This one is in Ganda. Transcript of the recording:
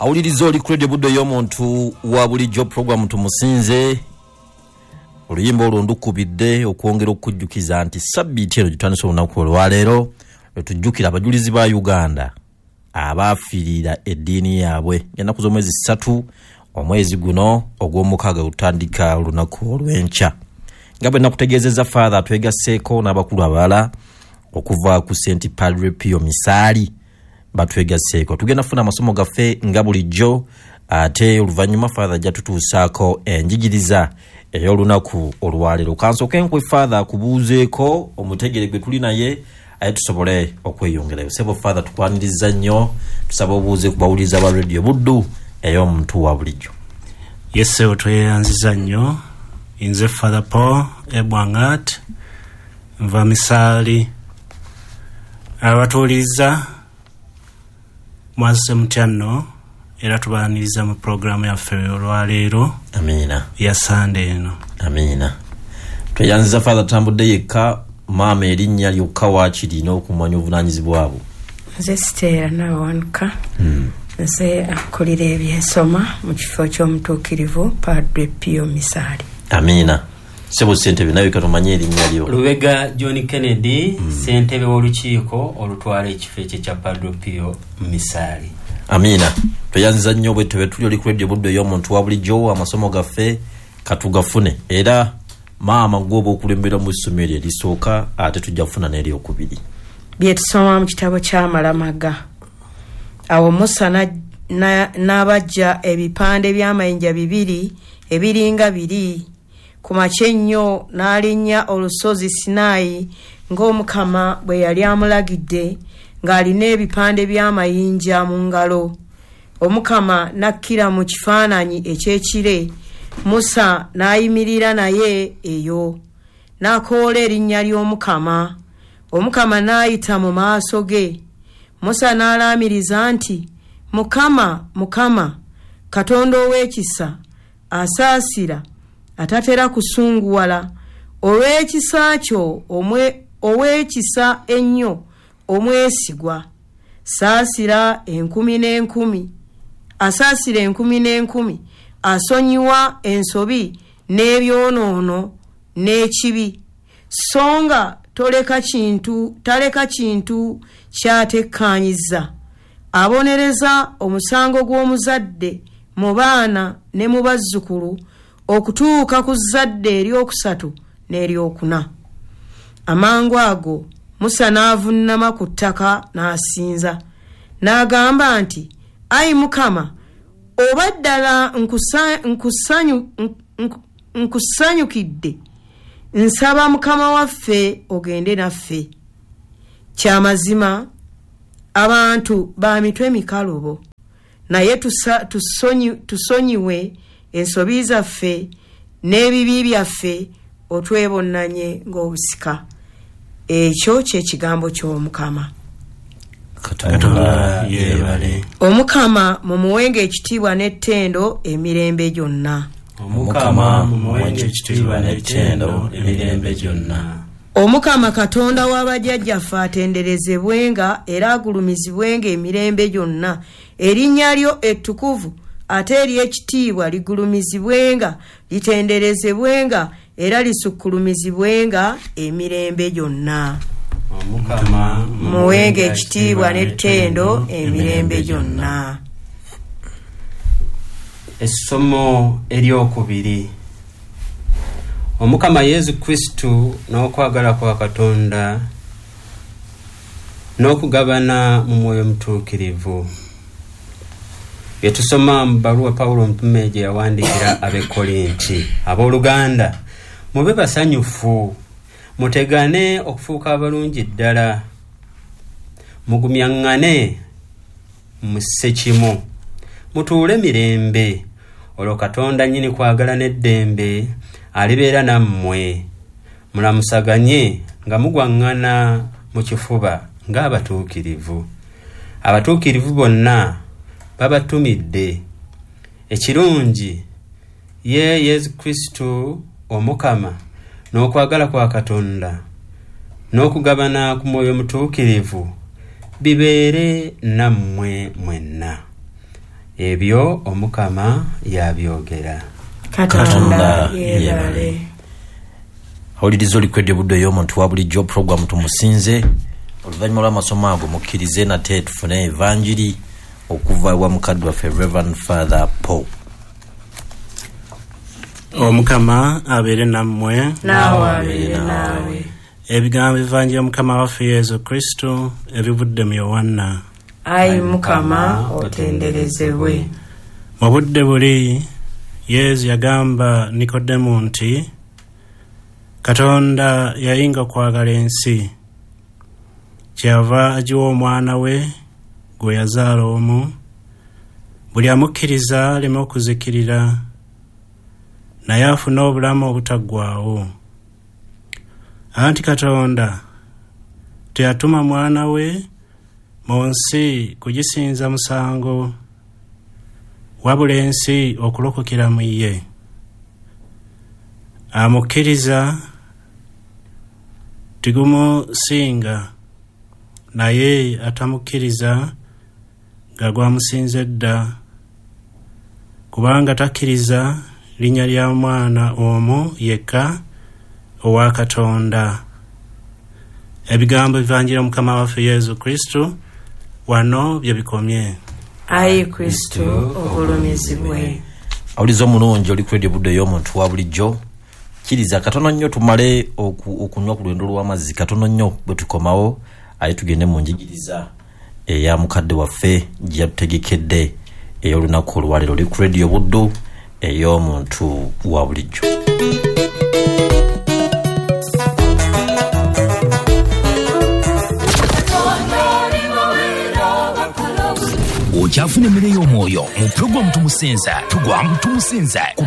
awuliriza oli credit budde y'omuntu wa bulijjo program tumusinze oluyimba olundukubidde okwongera okujjukiza nti sabbiiti eno gitandise olunaku olwaleero lwetujjukira abajulizi ba Uganda abafiirira eddiini yaabwe ennaku z'omwezi 3 omwezi guno ogw'omukaaga gutandika olunaku olw'enkya nga bwe nakutegeezezza father atwegasseeko n'abakulu abalala okuva ku St. Padre Pio Misali batwegasseeko tugenda kufuna amasomo gaffe nga bulijjo ate oluvannyuma father ajja tutuusaako enjigiriza ey'olunaku olwaleero kansooke nkwe father akubuuzeeko omutegere gwe tuli naye aye tusobole okweyongerayo sebo father tukwaniriza nnyo tusaba obuuze ku bawuliriza ba radio buddu ey'omuntu wa bulijjo. Yese otweyanziza nnyo inze Father Paul Ebwangat nva Misali abatuwuliriza mwazise mutyano era tubaaniriza mu programu yaffe olwaleero. Amina. Ya Sunday eno. Amina. Tweyanziza father tambudde yekka maama erinnya lyokka waakirina okumanya obuvunaanyizibwa bwo. Nze Stella Nawanka. Nze akulira ebyensoma mu kifo ky'omutuukirivu Padre Pio Misali. Amina. Sebo ssentebe nawe katumanye erinnya lyo. Lubega John Kennedy ssentebe w'olukiiko olutwala ekifo ekya Padre Pio Misali. Amina. Tweyanziza nnyo bwe tuli oli ku radio budde y'omuntu wa bulijjo amasomo gaffe katugafune era maama gwoba okulembera mu ssomero erisooka ate tujja kufuna n'eryokubiri. Bye tusoma mu kitabo kya Malamaga. Awo Musa n'abajja ebipande by'amayinja 2 ebiringa 2 ku makya ennyo n'alinnya olusozi Sinaayi ng'Omukama bwe yali amulagidde ng'alina ebipande by'amayinja mu ngalo. Omukama n'akkira mu kifaananyi eky'ekire. Musa n'ayimirira naye eyo n'akoola erinnya ly'Omukama. Omukama n'ayita mu maaso ge. Musa n'alaamiriza nti, Mukama, Mukama, Katonda ow'ekisa, asaasira, atatera kusunguwala, olw'ekisa kyo ow'ekisa ennyo, omwesigwa, saasira 10,000, asaasira 10,000, asonyiwa ensobi n'ebyonoono n'ekibi, songa taleka kintu kyatekkaanyiza. Abonereza omusango gw'omuzadde mu baana ne mu bazzukulu okutuuka ku zadde eryokusatu n'eryokuna. Amangu ago Musa n'avunnama ku ttaka n'asinza n'agamba nti, Ayi Mukama, oba ddala nkusanyukidde, nsaba Mukama waffe ogende naffe. Kyamazima abantu ba mitwe mikalubo, naye tusonyiwe ensobi zaffe n'ebibi byaffe otwebonnanye ng'obusika. Ekyo kye kigambo ky'Omukama. Katonda yeebale. Omukama mumuwenga ekitiibwa n'ettendo emirembe gyonna. Omukama mumuwenga ekitiibwa n'ettendo emirembe gyonna. Omukama Katonda w'abajjajjaffe atenderezebwenga era agulumizibwenga emirembe gyonna. Erinnya lyo ettukuvu ate ery'ekitiibwa ligulumizibwenga, litenderezebwenga era lisukkulumizibwenga emirembe gyonna. Omukama muwenga ekitiibwa n'ettendo emirembe gyonna. Essomo eryokubiri. Omukama Yesu Kristo n'okwagala kwa Katonda n'okugabana mu mwoyo mutuukirivu. Yetusoma mu bbaluwa Pawulo omutume gye yawandiikira Abekolinti. Abooluganda, mube basanyufu, mutegane okufuuka abalungi ddala, mugumyaŋŋane mu ssekimu, mutuule mirembe, olwo Katonda nnyini kwagala n'eddembe alibeera nammwe. Mulamusaganye nga mugwaŋŋana mu kifuba ng'abatuukirivu. Abatuukirivu bonna babatumidde. Ekirungi ye Yesu Kristo Omukama n'okwagala kwa Katonda n'okugabana ku mwoyo mutuukirivu bibeere nammwe mwenna. ebyo Omukama yabyogera. Katonda yeebale. Awuliriza olikwedde budde y'omuntu wa bulijjo program tumusinze. Oluvannyuma lw'amasomo ago mukkirize nate tufune evanjiri okuva ewa mukadde waffe Reverend Father Paul. Omukama abeere nammwe. Naawe abeere naawe. Ebigambo evanjiri Omukama waffe Yesu Kristo ebivudde mu Yohanna. Ayi Mukama otenderezebwe. Mu budde buli Yesu yagamba Nikodemu nti Katonda yayinga kwagala ensi kyava agiwa omwana we gwe yazaala omu buli amukkiriza aleme okuzikirira naye afune obulamu obutaggwaawo. Anti Katonda teyatuma mwana we mu nsi kugisinza musango wabula ensi okulokokera mu ye. Amukkiriza tigumusinga naye atamukkiriza nga gwamusinze dda kubanga takkiriza linnya lya mwana omu yekka owa Katonda. Ebigambo evanjiri Omukama waffe Yesu Kristo wano bye bikomye. Ayi Kristo ogulumizibwe. Awuliza omulungi olikwedde budde y'omuntu wa bulijjo. Kiriza katono nnyo tumale okunywa ku lwendo lw'amazzi katono nnyo bwe tukomawo aye tugende mu njigiriza eya mukadde waffe gye yatutegekedde ey'olunaku olwaleero oli ku radio buddu ey'omuntu wa bulijjo. Okyafuna emmere y'omwoyo mu pulogulaamu tumusinza tugwamu tumusinza.